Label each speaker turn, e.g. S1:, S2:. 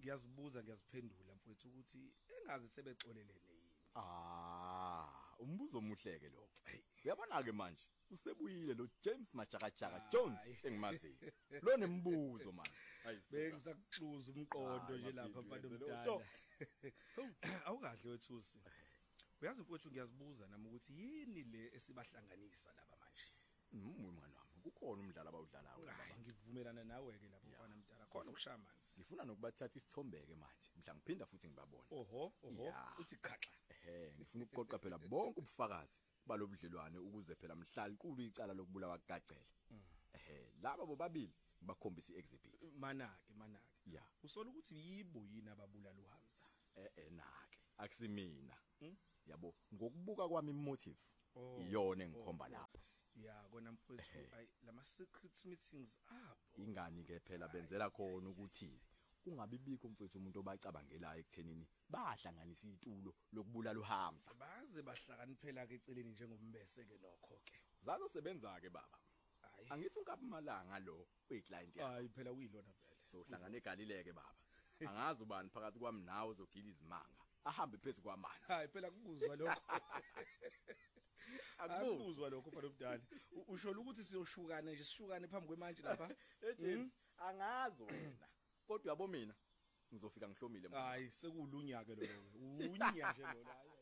S1: Ngiyazibuza ngiyaziphendula mfowethu ukuthi engazi sebexolelene yini.
S2: Umbuzo omuhleke lo. Uyabona ke manje usebuyile lo James Majakajaka Jones engimaziyo. Lo nembuzo manje.
S1: Bengisakuxuza umqondo nje lapha mfana omdala. Awukahle wethusi. Uyazi mfowethu ngiyazibuza nami ukuthi yini le esibahlanganisa laba manje.
S2: Mwana wami kukhona umdlalo abawudlalayo
S1: baba. Ngivumelana nawe ke lapho mfana omdala. Khona ukushaya amanzi.
S2: Ngifuna nokubathatha isithombeke manje. Mhla ngiphinda futhi ngibabone.
S1: Oho, uthi khaxa.
S2: Ngifuna ukuqoqa phela bonke ubufakazi balobudlelwane ukuze phela mhlaliqulu icala lokubulawa kagcele. Laba bobabili bakhombisa iexhibit.
S1: Manake.
S2: Yeah.
S1: Usola ukuthi yibo yini ababulala uHamza.
S2: Nake. Akusimina. Yabo ngokubuka kwami motive. Iyona engikhomba lapha.
S1: Ya kona mfowethu lama secret meetings apho.
S2: Ingani ke phela benzela khona ukuthi kungabibikho mfowethu umuntu obacabangelayo ekuthenini bahlanganisa itulo lokubulala uHamza.
S1: Baze bahlakaniphela ke eceleni njengombese ke nokho ke.
S2: Zazo sebenza ke baba. Angithi unkabi malanga lo uyiclient yakho.
S1: Phela uyilona vele.
S2: So hlangana eGalileke baba. Angazi ubani phakathi kwami nawe uzogila izimanga. Ahambe phezulu kwamanzi.
S1: Phela kukuzwa lokho. Akubuzwa lokho mfana omdala. Usho ukuthi siyoshukana nje sishukane phambi kwemanje lapha.
S2: James angazi wena. Kodwa yabo mina ngizofika ngihlomile manje.
S1: Sekulunyaka lo. Unya nje lo la.